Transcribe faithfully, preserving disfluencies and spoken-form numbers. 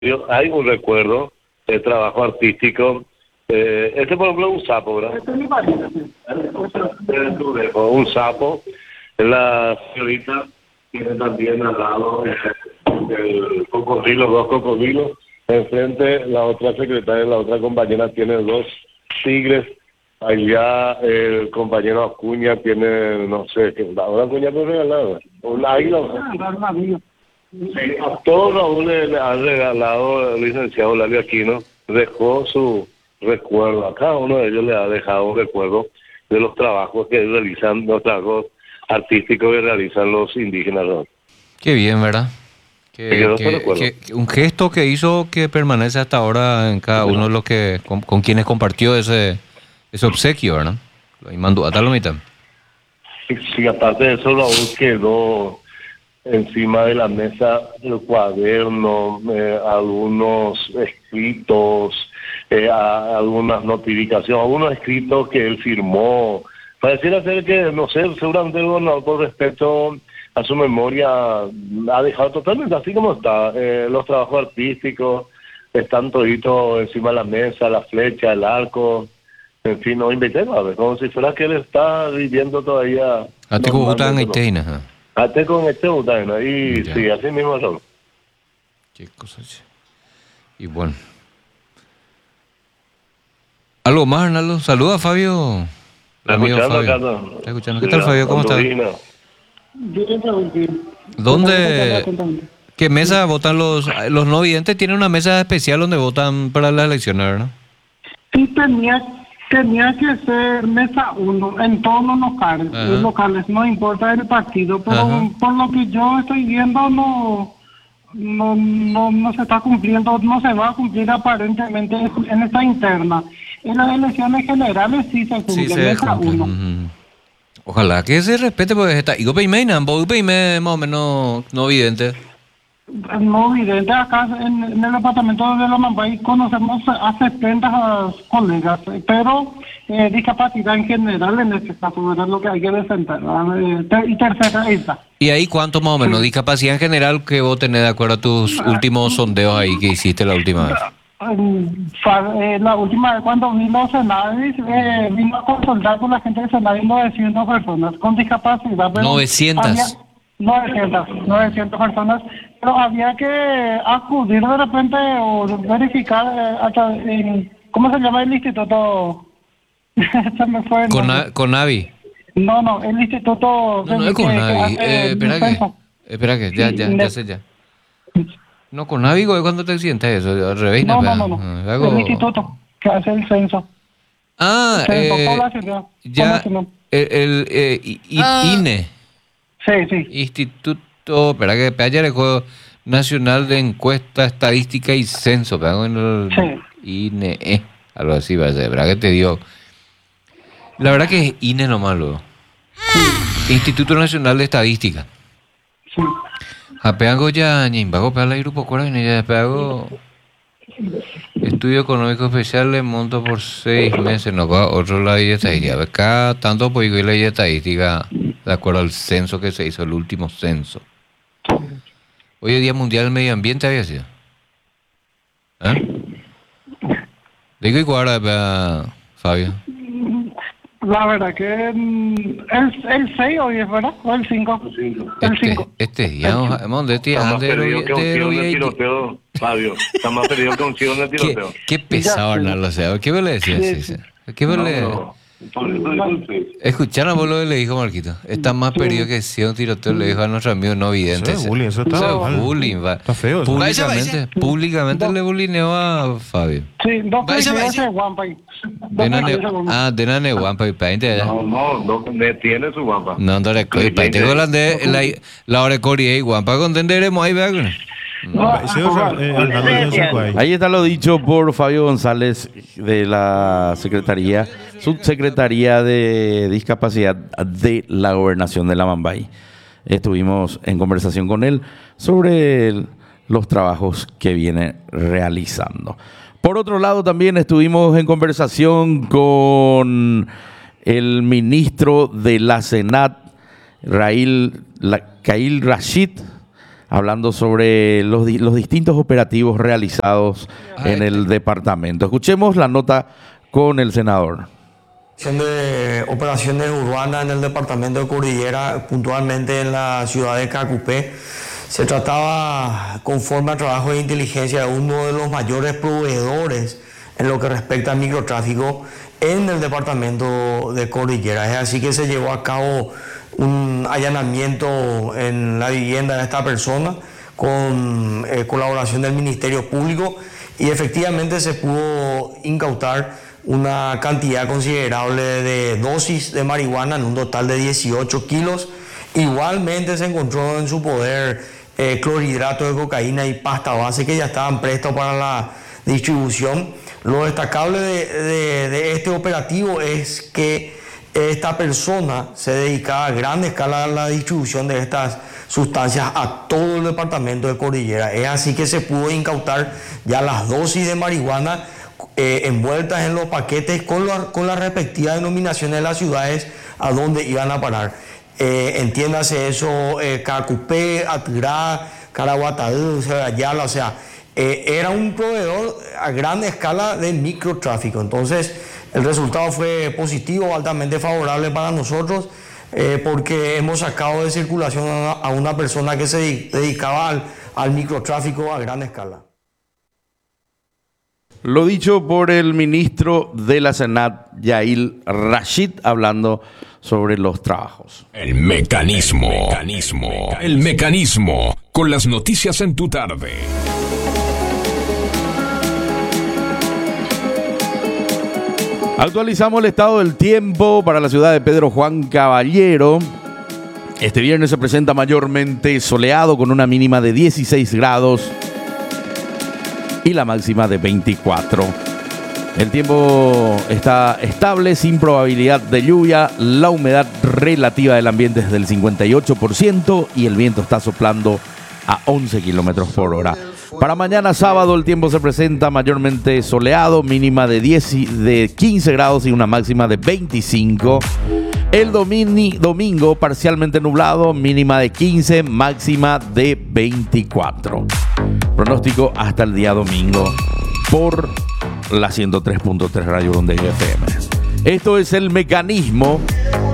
Yo- hay un recuerdo de trabajo artístico. Eh, este, por ejemplo, es un sapo, ¿verdad? Este es mi marido, sí. Este es tu dejo, un sapo. La señorita tiene también al lado eh, el cocodrilo, dos cocodrilos. Enfrente, la otra secretaria, la otra compañera tiene dos tigres. Allá el compañero Acuña tiene, no sé, ¿qué? Ahora Acuña me regalado un águila. Sí, a todos Raúl le, le han regalado el licenciado Lalio Aquino, dejó su recuerdo, a cada uno de ellos le ha dejado un recuerdo de los trabajos que realizan, los trabajos artísticos que realizan los indígenas, ¿no? Qué bien, ¿verdad? Me Que, quedó ese que- recuerdo. que- que un gesto que hizo que permanece hasta ahora en cada uno de los que con, con quienes compartió ese ese obsequio, ¿verdad? Y mandó a tal mitad. Sí, sí, aparte de eso, Raúl quedó encima de la mesa el cuaderno, eh, algunos escritos, eh, a- algunas notificaciones, algunos escritos que él firmó. Pareciera ser que, no sé, seguramente el gobernador, por respecto a su memoria, ha dejado totalmente así como está. Eh, los trabajos artísticos están toditos encima de la mesa, la flecha, el arco, en fin, no inventé nada, como si fuera que él está viviendo todavía. Ate ko utang normalmente, ¿no? iteina, ajá. Hasta con este botano, y Ya. sí, así mismo son. Qué cosa, che. Y bueno. ¿Algo más, Arnaldo? Saluda a Fabio. ¿Está Amigo escuchando, Fabio. Carlos? ¿Está escuchando? ¿Qué tal, Fabio? ¿Cómo estás? Andorina. Bien, Raúl, bien. ¿Dónde? ¿Qué mesa votan los los no videntes? Tienen una mesa especial donde votan para las elecciones, ¿verdad? Sí, tenía, tenía que ser mesa uno en todos los locales, Ajá. los locales, no importa el partido, pero Ajá. por lo que yo estoy viendo no, no, no, no se está cumpliendo, no se va a cumplir aparentemente en esta interna. En las elecciones generales sí se cumple, Sí, se mesa cumple. uno. Ujú. Ojalá que se respete, porque está. Y Gopeimei, ambos Gopeimei más o menos no vidente. No, evidente, acá en, en el departamento de la Mambay conocemos a setenta colegas, pero eh, discapacidad en general en este caso, ¿verdad? Lo que hay que defender. ¿verdad? Eh, ter- y tercera esta. ¿Y ahí cuánto más o menos? Discapacidad en general que vos tenés de acuerdo a tus últimos sondeos ahí que hiciste la última vez. Mm, fa- eh, la última vez cuando vi los Senadis, eh, vino a consultar con la gente de Senadis novecientas personas con discapacidad. pero novecientas. había- novecientas, novecientas personas, pero había que acudir de repente o verificar, eh, hasta en- ¿cómo se llama el instituto? Se me fue el Con, nombre. a- con Navi. No, no, el instituto... No, no que- es con que- que Navi. hace Eh, espera que. censo. Espera que, ya, Sí, ya, ne- ya sé ya. No, con Navi, güey, ¿cuándo te sientes eso? Al revés, No, no, pega. no, no, Ah, hago- el instituto que hace el censo. Ah, Censo eh, poblacional. ya. poblacional. El, el eh, I- I- Ah. INE. Sí, sí. Instituto, espera que Paya el Juego Nacional de Encuesta, Estadística y Censo, ¿verdad? En el Sí. INE, eh, algo así va a ser, ¿verdad? Que te dio. La verdad que es INE nomás, luego. Instituto Nacional de Estadística. Sí. Apeago ya, ñimbago, pega el grupo cuál ya apeago. Estudio económico especial le monto por seis meses, no va otro lado de estadística. Acá tanto pues la ley de estadística de acuerdo al censo que se hizo, el último censo. Hoy es Día Mundial del Medio Ambiente, había sido. ¿Eh? Digo igual, eh, Fabio. La verdad que mm, el, el seis hoy es, ¿verdad? O el cinco. El Este, cinco. este día, vamos, de ti, Está más de perdido que un de tiro en el de- tiroteo, Fabio. Está más perdido que un tiro en el Qué, tiroteo. qué pesado, Ya, sí. Arnaldo, o sea, ¿qué vos le decías? Sí, Sí, sí. sí. ¿Qué vos No, le...? no, por eso digo, sí. Escucharon vos lo que le dijo Marquito. Está más perdido que si un tiroteo, le dijo a nuestro amigo no vidente. Eso es bullying, eso está Eso es mal. bullying, va. Está feo eso. Vaya, Públicamente, vaya. públicamente le bullineó a Fabio. Sí, dos Vaya, coincidencias vaya. de Guampay. Dos De nane, coincidencias de ah, de nane guampa y painte allá. No, no, no, me tiene su guapa. No, no le coy, painte con la de la la hora cori y guampa con tenderemos ahí, vea. No, ese es Ra- eh, Arnaldo de Zaguay. Ahí está lo dicho por Fabio González de la Secretaría, Subsecretaría de Discapacidad de la Gobernación de la Mambay. Estuvimos en conversación con él sobre el- los trabajos que viene realizando. Por otro lado, también estuvimos en conversación con el ministro de la Senat, Rail, la, Kail Rashid, hablando sobre los, di- los distintos operativos realizados Ay, en el departamento. Escuchemos la nota con el senador. De operaciones urbanas en el departamento de Cordillera, puntualmente en la ciudad de Cacupé. Se trataba, conforme al trabajo de inteligencia, de uno de los mayores proveedores en lo que respecta al microtráfico en el departamento de Cordillera. Es así que se llevó a cabo un allanamiento en la vivienda de esta persona con eh, colaboración del Ministerio Público y efectivamente se pudo incautar una cantidad considerable de dosis de marihuana en un total de dieciocho kilos. Igualmente se encontró en su poder eh, clorhidrato de cocaína y pasta base que ya estaban prestos para la distribución. Lo destacable de, de, de este operativo es que esta persona se dedicaba a gran escala a la distribución de estas sustancias a todo el departamento de Cordillera. Es así que se pudo incautar ya las dosis de marihuana Eh, envueltas en los paquetes con, la, con las respectivas denominaciones de las ciudades a donde iban a parar. Eh, entiéndase eso, eh, Cacupé, Atirá, Caraguatadú, o sea, Ayala, o sea, eh, era un proveedor a gran escala de microtráfico. Entonces, el resultado fue positivo, altamente favorable para nosotros, eh, porque hemos sacado de circulación a una, a una persona que se dedicaba al, al microtráfico a gran escala. Lo dicho por el ministro de la Senat, Yail Rashid, hablando sobre los trabajos. El mecanismo. El mecanismo. El mecanismo. Con las noticias en tu tarde. Actualizamos el estado del tiempo para la ciudad de Pedro Juan Caballero. Este viernes se presenta mayormente soleado con una mínima de dieciséis grados y la máxima de veinticuatro. El tiempo está estable, sin probabilidad de lluvia. La humedad relativa del ambiente es del cincuenta y ocho por ciento y el viento está soplando a once kilómetros por hora. Para mañana sábado el tiempo se presenta mayormente soleado, mínima de, diez, de quince grados y una máxima de veinticinco. El domini, domingo parcialmente nublado, mínima de quince, máxima de veinticuatro. Pronóstico hasta el día domingo por la ciento tres punto tres Radio Donde F M. Esto es el mecanismo.